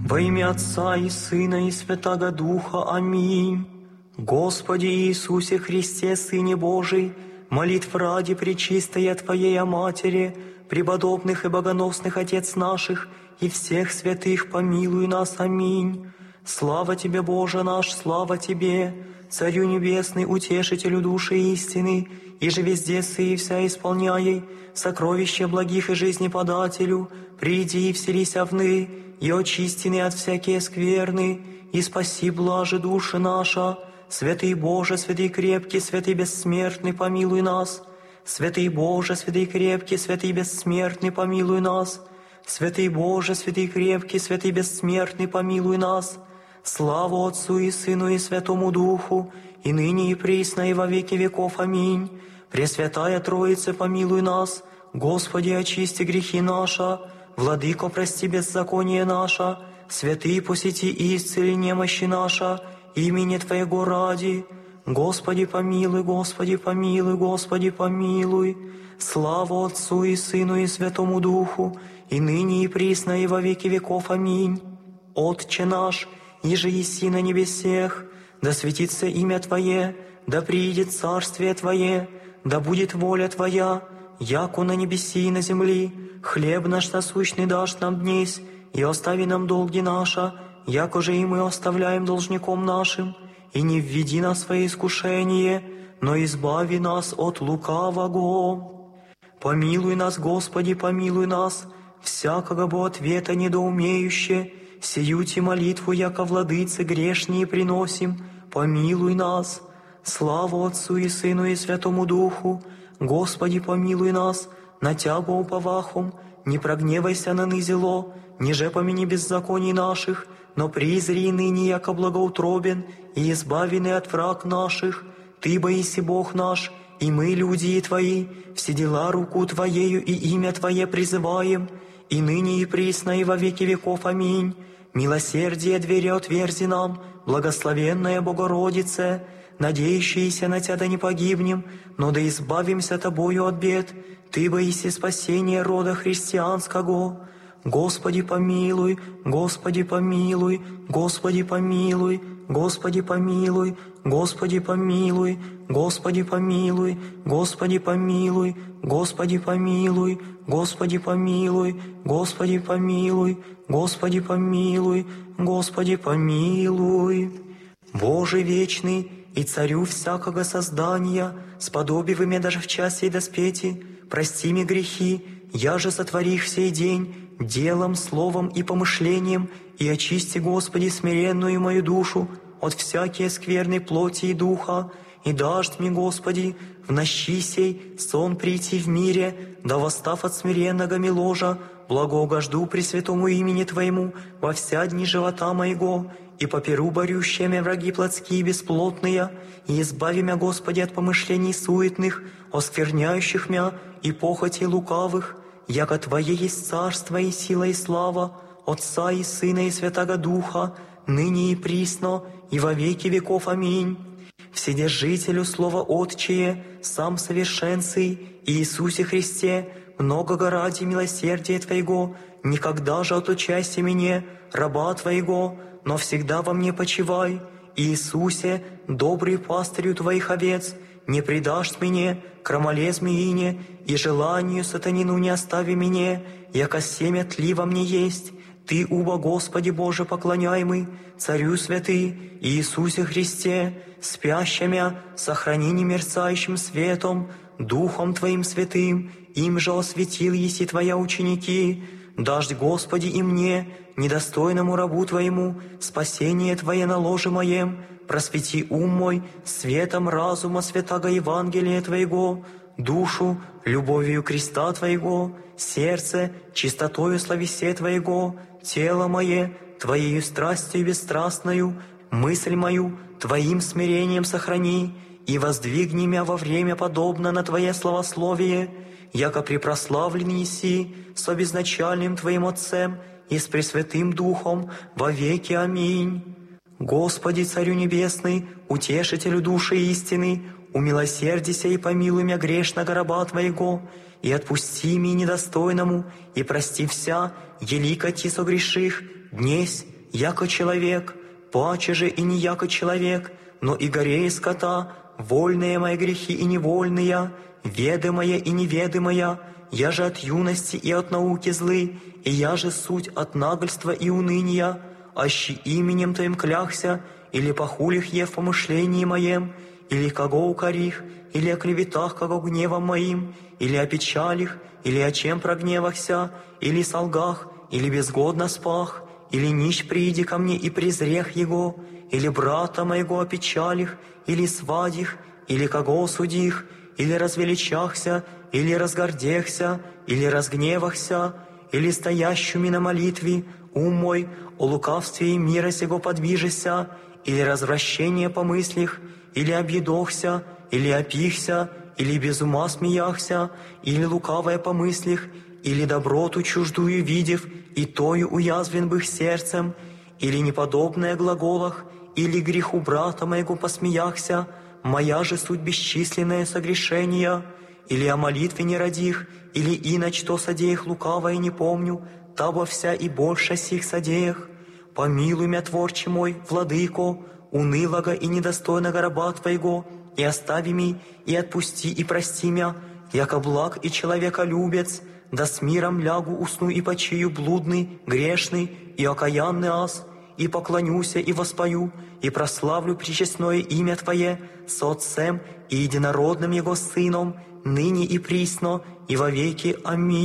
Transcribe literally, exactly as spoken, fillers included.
Во имя Отца и Сына и Святаго Духа. Аминь. Господи Иисусе Христе, Сыне Божий, молитв ради пречистая Твоей Матери, преподобных и богоносных Отец наших и всех святых, помилуй нас. Аминь. Слава Тебе, Боже наш, слава Тебе, Царю Небесный, Утешителю души истины, и же везде сы и вся исполняй, сокровище благих и жизнеподателю, приди и вселися вны, и очистины от всякие скверны, и спаси блаже души наша. Святый Боже, святый крепкий, святый бессмертный, помилуй нас. Святый Боже, святый крепкий, святый бессмертный, помилуй нас. Святый Боже, святый крепкий, святый бессмертный, помилуй нас. Слава Отцу и Сыну и Святому Духу, и ныне и присно и во веки веков. Аминь. Пресвятая Троица, помилуй нас. Господи, очисти грехи наши. Владыко, прости беззаконие наше. Святый, посети и исцели немощи наша, имени Твоего ради. Господи, помилуй, Господи, помилуй, Господи, помилуй. Слава Отцу и Сыну и Святому Духу, и ныне и присно и во веки веков. Аминь. Отче наш, иже еси на небесех, да светится имя Твое, да приидет царствие Твое, да будет воля Твоя, яко на небеси и на земли. Хлеб наш насущный дашь нам днесь, и остави нам долги наши, яко же и мы оставляем должником нашим, и не введи нас в свое искушение, но избави нас от лукавого. Помилуй нас, Господи, помилуй нас, всякого бы ответа недоумеюще, сию-те молитву, яко владыцы грешние приносим, помилуй нас. Слава Отцу и Сыну и Святому Духу, Господи, помилуй нас, на Тягу уповахом, не прогневайся на нызело, ниже помяни беззаконий наших, но призри ныне, яко благоутробен, и избавины от враг наших. Ты, боиси Бог наш, и мы, люди Твои, все дела руку Твоею и имя Твое призываем, и ныне и присно и во веки веков. Аминь. Милосердие двери отверзи нам, благословенная Богородице, надеющиеся на Тебя да не погибнем, но да избавимся Тобою от бед. Ты, боиси спасения рода христианского. Господи, помилуй, Господи, помилуй, Господи, помилуй, Господи, помилуй, Господи, помилуй, Господи, помилуй, Господи, помилуй, Господи, помилуй, Господи, помилуй, Господи, помилуй, Господи, помилуй, Господи, помилуй. Боже вечный и Царю всякого создания, сподобивай меня даже в часе и доспети, прости мне грехи, я же сотвори их сей день, делом, словом и помышлением, и очисти, Господи, смиренную мою душу от всякие скверной плоти и духа, и дашь мне, Господи, в нощи сей сон прийти в мире, да восстав от смиренного миложа, благоугожду пресвятому имени Твоему во вся дни живота моего, и поперу борющие мя враги плотские и бесплотные, и избави мя, Господи, от помышлений суетных, оскверняющих мя и похотей лукавых, яко Твое есть царство и сила и слава, Отца и Сына и Святаго Духа, ныне и присно, и во веки веков. Аминь. Вседержителю Слова Отчее, сам совершенций, Иисусе Христе, многого ради милосердия Твоего, никогда же отучайся мне, раба Твоего, но всегда во мне почивай. Иисусе, добрый пастырю Твоих овец, не предашь мне, крамоле змеине, и желанию сатанину не остави мне, яко семя тли во мне есть. Ты, уба Господи Боже поклоняемый, Царю святый, Иисусе Христе, спящими, сохрани немерцающим светом, Духом Твоим святым, им же осветил еси Твоя ученики. Дашь, Господи, и мне, недостойному рабу Твоему, спасение Твое на ложе моем, просвети ум мой светом разума святаго Евангелия Твоего, душу любовью креста Твоего, сердце чистотою словесе Твоего, тело мое Твоею страстью бесстрастною, мысль мою Твоим смирением сохрани, и воздвигни мя во время подобно на Твое славословие, яко препрославлен еси с обезначальным Твоим Отцем и с Пресвятым Духом во веки. Аминь. Господи, Царю Небесный, Утешителю души истины, умилосердися и помилуй мя грешного раба Твоего, и отпусти ми недостойному, и прости вся, елико Ти согреших, днесь яко человек, паче же и не яко человек, но и горее скота, вольные мои грехи и невольные, ведомые и неведомые, я же от юности и от науки злы, и я же суть от нагльства и уныния, аще именем Твоим кляхся, или похулих е в помышлении моем, или кого укорих, или о клеветах, кого гневом моим, или о печалях, или о чем прогневахся, или солгах, или безгодно спах, или нищ прииди ко мне и презрех его, или брата моего о печалях, или свадих, или кого судих, или развеличахся, или разгордехся, или разгневахся, или стоящими на молитве, ум мой, о лукавстве и мира сего подвижися, или развращение по мыслях, или объедохся, или опихся, или без ума смеяхся, или лукавое по мыслях, или доброту чуждую видев, и тою уязвлен бых сердцем, или неподобное глаголах, или греху брата моего посмеяхся, моя же суть бесчисленное согрешения, или о молитве не родих, или иначе то содеях лукавое не помню, табо вся и больше сих содеях. Помилуй мя, Творче мой, Владыко, унылого и недостойного раба Твоего, и остави ми, и отпусти, и прости мя, яко благ и человеколюбец, да с миром лягу, усну и почию блудный, грешный и окаянный аз, и поклонюся и воспою, и прославлю пречестное имя Твое с Отцем и единородным Его Сыном, ныне и присно, и во веки. Аминь.